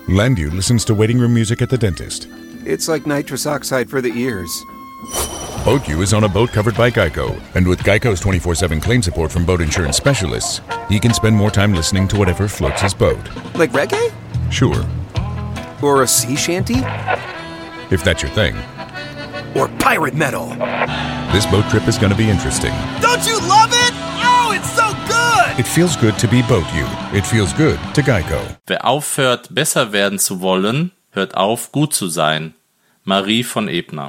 Landu listens to waiting room music at the dentist. It's like nitrous oxide for the ears. BoatU is on a boat covered by Geico. And with Geico's 24/7 claim support from boat insurance specialists, he can spend more time listening to whatever floats his boat. Like reggae? Sure, Or a sea shanty? if that's your thing. Or pirate metal? This boat trip is going to be interesting. Don't you love it? Oh, it's so good! It feels good to be BoatU. It feels good to Geico. Wer aufhört, besser werden zu wollen, hört auf, gut zu sein. Marie von Ebner.